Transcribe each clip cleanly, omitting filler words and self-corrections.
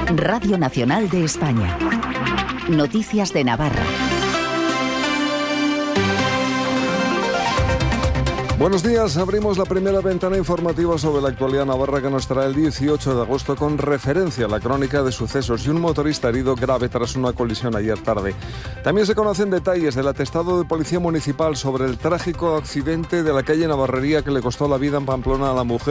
Radio Nacional de España. Noticias de Navarra. Buenos días, abrimos la primera ventana informativa sobre la actualidad navarra que nos trae el 18 de agosto con referencia a la crónica de sucesos y un motorista herido grave tras una colisión ayer tarde. También se conocen detalles del atestado de policía municipal sobre el trágico accidente de la calle Navarrería que le costó la vida en Pamplona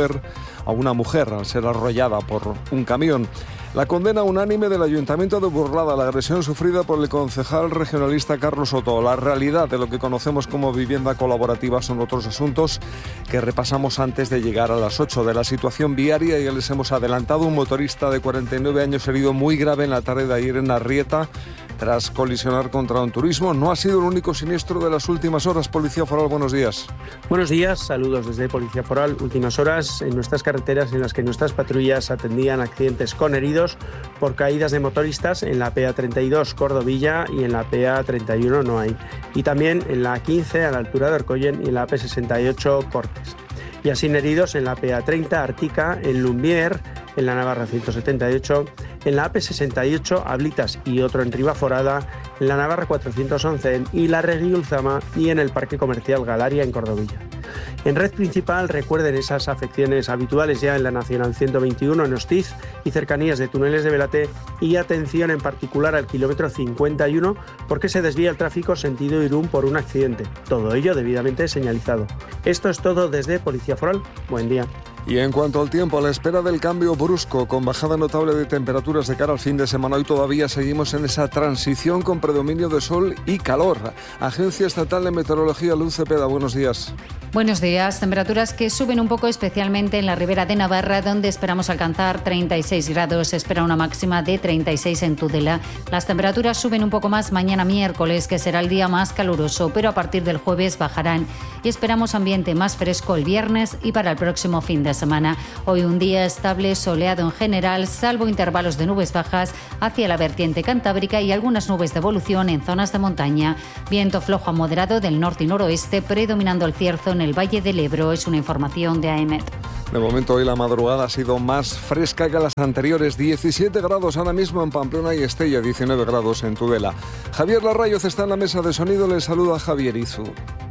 a una mujer al ser arrollada por un camión. La condena unánime del Ayuntamiento de Burlada a la agresión sufrida por el concejal regionalista Carlos Soto. La realidad de lo que conocemos como vivienda colaborativa son otros asuntos que repasamos antes de llegar a las 8 de la situación viaria. Ya les hemos adelantado un motorista de 49 años herido muy grave en la tarde de ayer en Arrieta tras colisionar contra un turismo. No ha sido el único siniestro de las últimas horas. Policía Foral, buenos días. Buenos días, saludos desde Policía Foral. Últimas horas en nuestras carreteras en las que nuestras patrullas atendían accidentes con heridos por caídas de motoristas en la PA32 Cordovilla y en la PA31 no hay. Y también en la 15 a la altura de Orcoyen y en la AP68 Cortes. Y así heridos en la PA30 Artica, en Lumbier, en la Navarra 178, en la AP68 Ablitas y otro en Ribaforada, en la Navarra 411 en Ilarregui y Ulzama y en el Parque Comercial Galaria en Cordovilla. En red principal recuerden esas afecciones habituales ya en la Nacional 121 en Hostiz y cercanías de túneles de Velate y atención en particular al kilómetro 51 porque se desvía el tráfico sentido Irún por un accidente. Todo ello debidamente señalizado. Esto es todo desde Policía Foral. Buen día. Y en cuanto al tiempo, a la espera del cambio brusco, con bajada notable de temperaturas de cara al fin de semana, hoy todavía seguimos en esa transición con predominio de sol y calor. Agencia Estatal de Meteorología, Luz Cepeda, buenos días. Buenos días. Temperaturas que suben un poco, especialmente en la Ribera de Navarra, donde esperamos alcanzar 36 grados. Se espera una máxima de 36 en Tudela. Las temperaturas suben un poco más mañana miércoles, que será el día más caluroso, pero a partir del jueves bajarán y esperamos ambiente más fresco el viernes y para el próximo fin de semana. Hoy un día estable, soleado en general, salvo intervalos de nubes bajas hacia la vertiente cantábrica y algunas nubes de evolución en zonas de montaña. Viento flojo a moderado del norte y noroeste, predominando el cierzo en el Valle del Ebro. Es una información de AEMET. De momento hoy la madrugada ha sido más fresca que las anteriores. 17 grados ahora mismo en Pamplona y Estella, 19 grados en Tudela. Javier Larrayoz está en la mesa de sonido. Le saluda Javier Izu.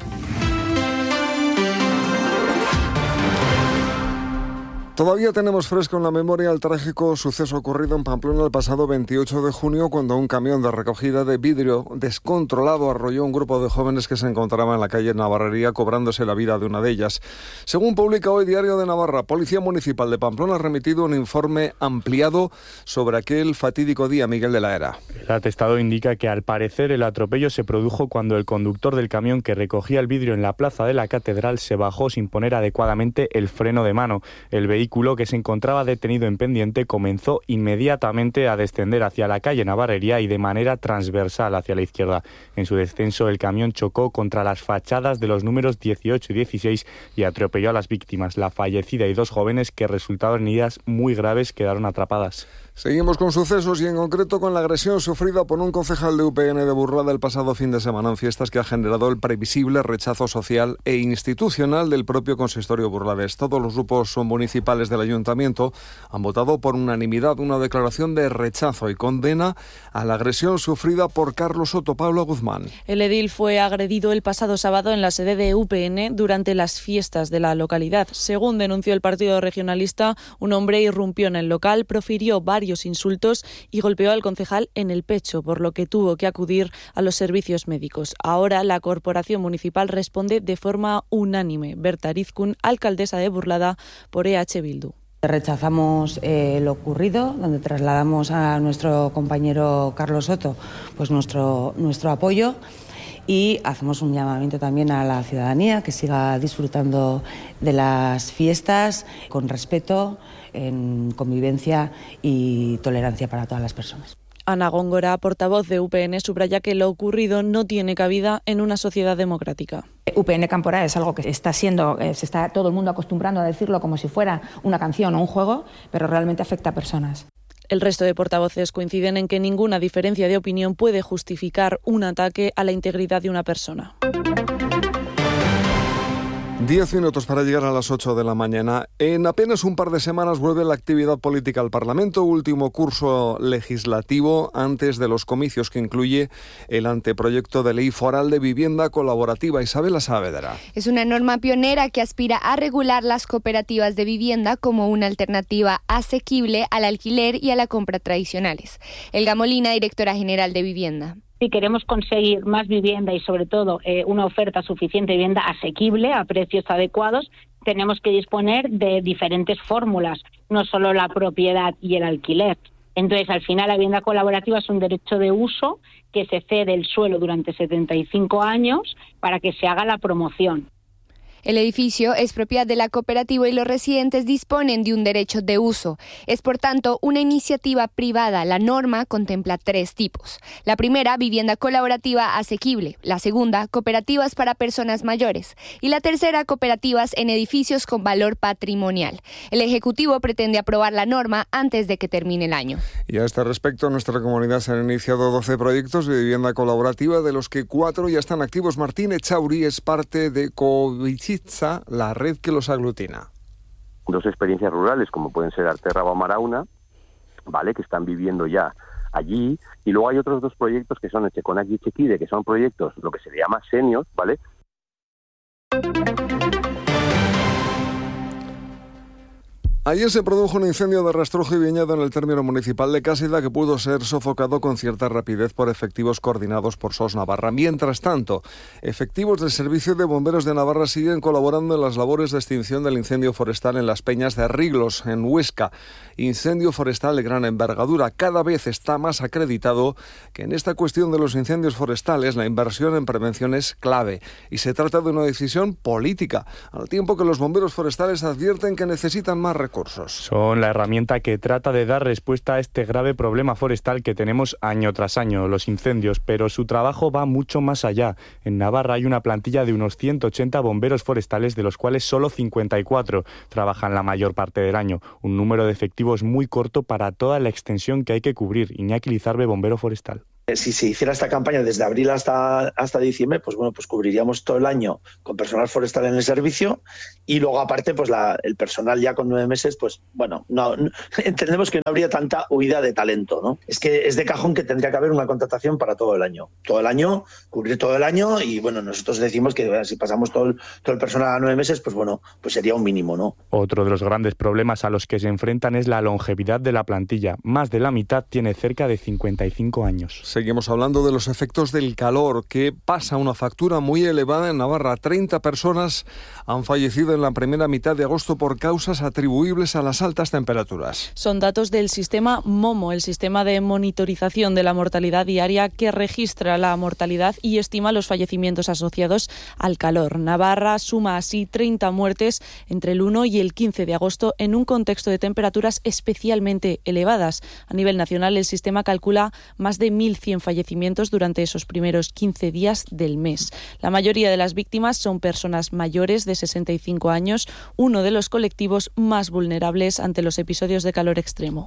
Todavía tenemos fresco en la memoria el trágico suceso ocurrido en Pamplona el pasado 28 de junio cuando un camión de recogida de vidrio descontrolado arrolló a un grupo de jóvenes que se encontraban en la calle Navarrería cobrándose la vida de una de ellas. Según publica hoy Diario de Navarra, Policía Municipal de Pamplona ha remitido un informe ampliado sobre aquel fatídico día. Miguel de la Era. El atestado indica que al parecer el atropello se produjo cuando el conductor del camión que recogía el vidrio en la plaza de la Catedral se bajó sin poner adecuadamente el freno de mano. El vehículo que se encontraba detenido en pendiente comenzó inmediatamente a descender hacia la calle Navarrería y de manera transversal hacia la izquierda. En su descenso el camión chocó contra las fachadas de los números 18 y 16 y atropelló a las víctimas. La fallecida y dos jóvenes que resultaron heridas muy graves quedaron atrapadas. Seguimos con sucesos y en concreto con la agresión sufrida por un concejal de UPN de Burlada el pasado fin de semana en fiestas que ha generado el previsible rechazo social e institucional del propio consistorio burladés. Todos los grupos municipales del ayuntamiento han votado por unanimidad una declaración de rechazo y condena a la agresión sufrida por Carlos Soto. Pablo Guzmán. El edil fue agredido el pasado sábado en la sede de UPN durante las fiestas de la localidad. Según denunció el partido regionalista, un hombre irrumpió en el local, profirió varios insultos y golpeó al concejal en el pecho, por lo que tuvo que acudir a los servicios médicos. Ahora la corporación municipal responde de forma unánime. Berta Arizkun, alcaldesa de Burlada por EH Bildu. Rechazamos lo ocurrido, donde trasladamos a nuestro compañero Carlos Soto pues nuestro apoyo. Y hacemos un llamamiento también a la ciudadanía que siga disfrutando de las fiestas con respeto, en convivencia y tolerancia para todas las personas. Ana Góngora, portavoz de UPN, subraya que lo ocurrido no tiene cabida en una sociedad democrática. UPN Cámpora es algo que está siendo, se está todo el mundo acostumbrando a decirlo como si fuera una canción o un juego, pero realmente afecta a personas. El resto de portavoces coinciden en que ninguna diferencia de opinión puede justificar un ataque a la integridad de una persona. 10 minutos para llegar a las 8 de la mañana. En apenas un par de semanas vuelve la actividad política al Parlamento, último curso legislativo antes de los comicios que incluye el anteproyecto de ley foral de vivienda colaborativa. Isabela Saavedra. Es una norma pionera que aspira a regular las cooperativas de vivienda como una alternativa asequible al alquiler y a la compra tradicionales. Elga Molina, directora general de Vivienda. Si queremos conseguir más vivienda y sobre todo una oferta suficiente de vivienda asequible a precios adecuados, tenemos que disponer de diferentes fórmulas, no solo la propiedad y el alquiler. Entonces, al final, la vivienda colaborativa es un derecho de uso que se cede el suelo durante 75 años para que se haga la promoción. El edificio es propiedad de la cooperativa y los residentes disponen de un derecho de uso. Es, por tanto, una iniciativa privada. La norma contempla 3 tipos. La primera, vivienda colaborativa asequible. La segunda, cooperativas para personas mayores. Y la tercera, cooperativas en edificios con valor patrimonial. El Ejecutivo pretende aprobar la norma antes de que termine el año. Y a este respecto, en nuestra comunidad se han iniciado 12 proyectos de vivienda colaborativa, de los que 4 ya están activos. Martín Echauri es parte de Covichitza, la red que los aglutina. 2 experiencias rurales, como pueden ser Arterra o Marauna, ¿vale?, que están viviendo ya allí, y luego hay otros 2 proyectos que son Echeconac y Echequide, que son proyectos, lo que se llama seniors, ¿vale? Ayer se produjo un incendio de rastrojo y viñedo en el término municipal de Cásida que pudo ser sofocado con cierta rapidez por efectivos coordinados por SOS Navarra. Mientras tanto, efectivos del Servicio de Bomberos de Navarra siguen colaborando en las labores de extinción del incendio forestal en las Peñas de Riglos, en Huesca. Incendio forestal de gran envergadura. Cada vez está más acreditado que en esta cuestión de los incendios forestales la inversión en prevención es clave y se trata de una decisión política, al tiempo que los bomberos forestales advierten que necesitan más recursos. Son la herramienta que trata de dar respuesta a este grave problema forestal que tenemos año tras año, los incendios, pero su trabajo va mucho más allá. En Navarra hay una plantilla de unos 180 bomberos forestales, de los cuales solo 54 trabajan la mayor parte del año, un número de efectivos muy corto para toda la extensión que hay que cubrir. Iñaki Lizarbe, bombero forestal. Si se hiciera esta campaña desde abril hasta diciembre, pues bueno, pues cubriríamos todo el año con personal forestal en el servicio, y luego aparte pues el personal ya con 9 meses, pues bueno, no entendemos que no habría tanta huida de talento, ¿no? Es que es de cajón que tendría que haber una contratación para todo el año, cubrir todo el año, y bueno, nosotros decimos que si pasamos todo el personal a 9 meses, pues bueno, pues sería un mínimo, ¿no? Otro de los grandes problemas a los que se enfrentan es la longevidad de la plantilla. Más de la mitad tiene cerca de 55 años. Seguimos hablando de los efectos del calor, que pasa una factura muy elevada en Navarra. 30 personas han fallecido en la primera mitad de agosto por causas atribuibles a las altas temperaturas. Son datos del sistema MOMO, el sistema de monitorización de la mortalidad diaria que registra la mortalidad y estima los fallecimientos asociados al calor. Navarra suma así 30 muertes entre el 1 y el 15 de agosto en un contexto de temperaturas especialmente elevadas. A nivel nacional, el sistema calcula más de 1.100 fallecimientos durante esos primeros 15 días del mes. La mayoría de las víctimas son personas mayores de 65 años, uno de los colectivos más vulnerables ante los episodios de calor extremo.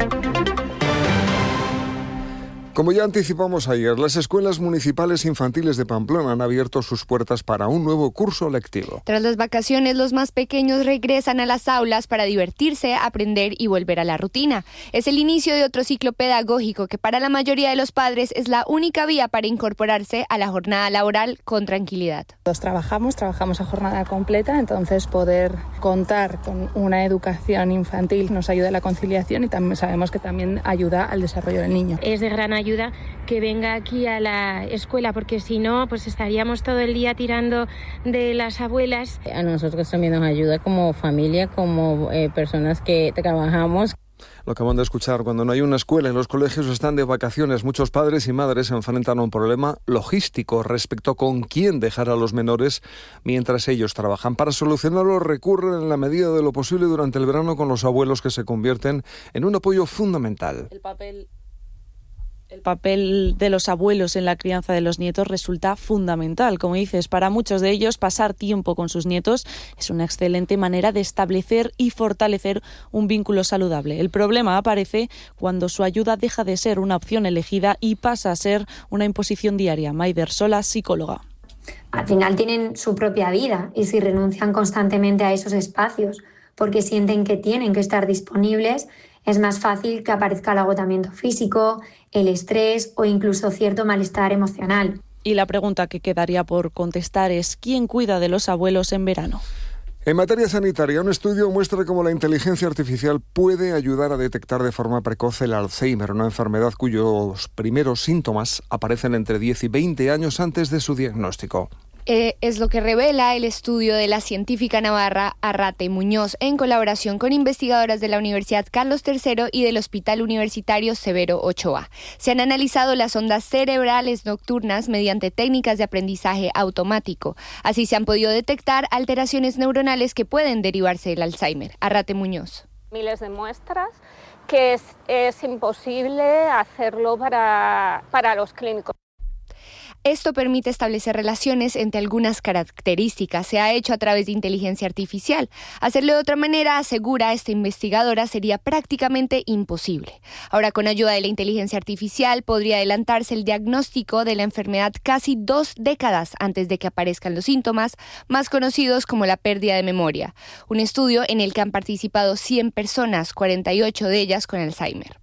Como ya anticipamos ayer, las escuelas municipales infantiles de Pamplona han abierto sus puertas para un nuevo curso lectivo. Tras las vacaciones, los más pequeños regresan a las aulas para divertirse, aprender y volver a la rutina. Es el inicio de otro ciclo pedagógico que para la mayoría de los padres es la única vía para incorporarse a la jornada laboral con tranquilidad. Todos trabajamos a jornada completa, entonces poder contar con una educación infantil nos ayuda a la conciliación y también sabemos que también ayuda al desarrollo del niño. Es de gran ayuda que venga aquí a la escuela, porque si no, pues estaríamos todo el día tirando de las abuelas. A nosotros también nos ayuda como familia, como personas que trabajamos. Lo acaban de escuchar. Cuando no hay una escuela y los colegios están de vacaciones, muchos padres y madres se enfrentan a un problema logístico respecto a con quién dejar a los menores mientras ellos trabajan. Para solucionarlo recurren en la medida de lo posible durante el verano con los abuelos, que se convierten en un apoyo fundamental. El papel de los abuelos en la crianza de los nietos resulta fundamental. Como dices, para muchos de ellos pasar tiempo con sus nietos es una excelente manera de establecer y fortalecer un vínculo saludable. El problema aparece cuando su ayuda deja de ser una opción elegida y pasa a ser una imposición diaria. Maider Sola, psicóloga. al final tienen su propia vida y si renuncian constantemente a esos espacios porque sienten que tienen que estar disponibles, es más fácil que aparezca el agotamiento físico, el estrés o incluso cierto malestar emocional. Y la pregunta que quedaría por contestar es ¿quién cuida de los abuelos en verano? En materia sanitaria, un estudio muestra cómo la inteligencia artificial puede ayudar a detectar de forma precoz el Alzheimer, una enfermedad cuyos primeros síntomas aparecen entre 10 y 20 años antes de su diagnóstico. Es lo que revela el estudio de la científica navarra Arrate Muñoz en colaboración con investigadoras de la Universidad Carlos III y del Hospital Universitario Severo Ochoa. Se han analizado las ondas cerebrales nocturnas mediante técnicas de aprendizaje automático. Así se han podido detectar alteraciones neuronales que pueden derivarse del Alzheimer. Arrate Muñoz. Miles de muestras que es imposible hacerlo para los clínicos. Esto permite establecer relaciones entre algunas características. Se ha hecho a través de inteligencia artificial. Hacerlo de otra manera, asegura esta investigadora, sería prácticamente imposible. Ahora, con ayuda de la inteligencia artificial, podría adelantarse el diagnóstico de la enfermedad casi 2 décadas antes de que aparezcan los síntomas, más conocidos como la pérdida de memoria. Un estudio en el que han participado 100 personas, 48 de ellas con Alzheimer.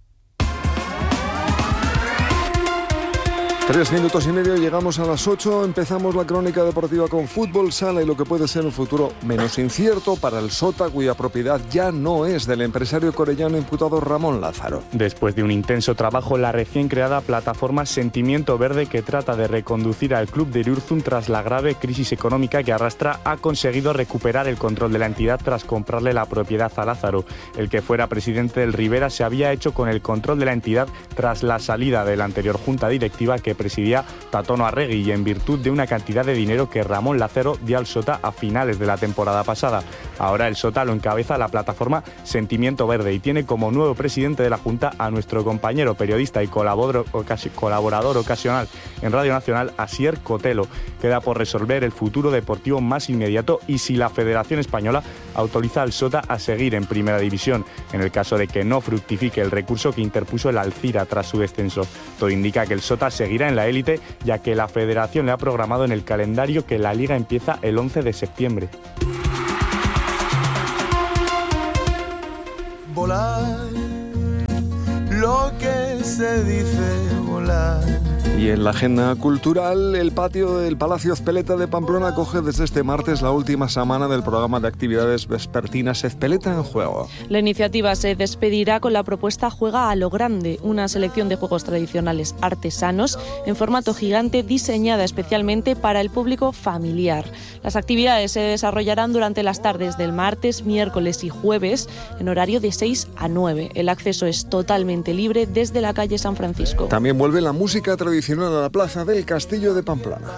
3 minutos y medio, llegamos a las 8, empezamos la crónica deportiva con fútbol sala y lo que puede ser un futuro menos incierto para el Sota, cuya propiedad ya no es del empresario corellano imputado Ramón Lázaro. Después de un intenso trabajo, la recién creada plataforma Sentimiento Verde, que trata de reconducir al club de Irurzun tras la grave crisis económica que arrastra, ha conseguido recuperar el control de la entidad tras comprarle la propiedad a Lázaro. El que fuera presidente del Rivera se había hecho con el control de la entidad tras la salida de la anterior junta directiva que presidía Tatono Arregui y en virtud de una cantidad de dinero que Ramón Lázaro dio al Sota a finales de la temporada pasada. Ahora el Sota lo encabeza la plataforma Sentimiento Verde y tiene como nuevo presidente de la Junta a nuestro compañero periodista y colaborador ocasional en Radio Nacional, Asier Cotelo. Queda por resolver el futuro deportivo más inmediato y si la Federación Española autoriza al Sota a seguir en Primera División, en el caso de que no fructifique el recurso que interpuso el Alcira tras su descenso. Todo indica que el Sota seguirá en la élite, ya que la Federación le ha programado en el calendario que la Liga empieza el 11 de septiembre. Volar, lo que se dice volar. Y en la agenda cultural, el patio del Palacio Ezpeleta de Pamplona acoge desde este martes la última semana del programa de actividades vespertinas Ezpeleta en Juego. La iniciativa se despedirá con la propuesta Juega a lo Grande, una selección de juegos tradicionales artesanos en formato gigante diseñada especialmente para el público familiar. Las actividades se desarrollarán durante las tardes del martes, miércoles y jueves en horario de 6 a 9. El acceso es totalmente libre desde la calle San Francisco. También vuelve la música tradicional a la plaza del Castillo de Pamplona.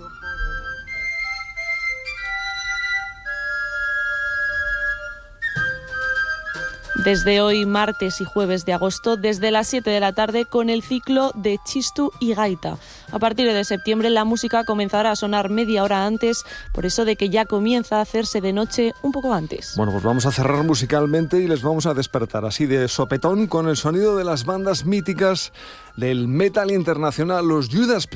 Desde hoy, martes y jueves de agosto, desde las 7 de la tarde, con el ciclo de Chistu y Gaita. A partir de septiembre, la música comenzará a sonar media hora antes, por eso de que ya comienza a hacerse de noche un poco antes. Bueno, pues vamos a cerrar musicalmente y les vamos a despertar así de sopetón con el sonido de las bandas míticas del metal internacional, los Judas